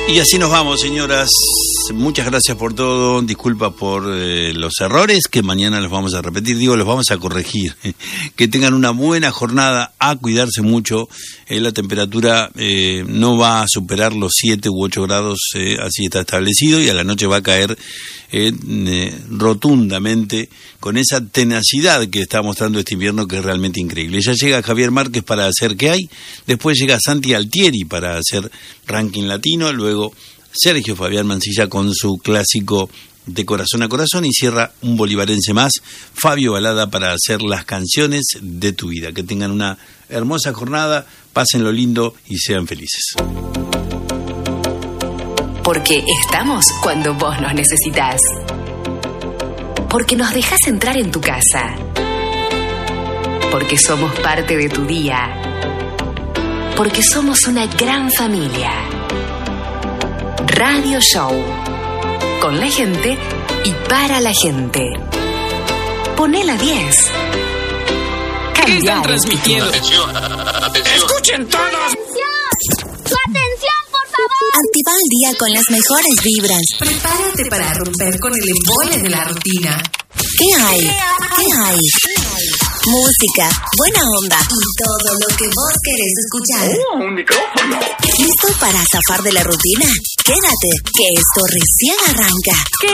Y así nos vamos, señoras. Muchas gracias por todo. Disculpa por los errores que mañana los vamos a repetir. Los vamos a corregir. Que tengan una buena jornada. A cuidarse mucho. La temperatura no va a superar los 7 u 8 grados. Así está establecido. Y a la noche va a caer rotundamente con esa tenacidad que está mostrando este invierno, que es realmente increíble. Ya llega Javier Márquez para hacer ¿Qué hay? Después llega Santi Altieri para hacer ranking latino. Luego Sergio Fabián Mancilla con su clásico De Corazón a Corazón, y cierra un bolivarense más, Fabio Balada, para hacer las canciones de tu vida. Que tengan una hermosa jornada, pásenlo lindo y sean felices. Porque estamos cuando vos nos necesitás. Porque nos dejás entrar en tu casa. Porque somos parte de tu día. Porque somos una gran familia. Radio Show. Con la gente y para la gente. Poné la 10. ¿Qué están transmitiendo? Atención. ¡Escuchen todos! ¡Su atención, por favor! Activa el día con las mejores vibras. Prepárate para romper con el embole de la rutina. ¿Qué hay? ¿Qué hay? Música, buena onda y todo lo que vos querés escuchar. Un micrófono. ¿Listo para zafar de la rutina? Quédate, que esto recién arranca.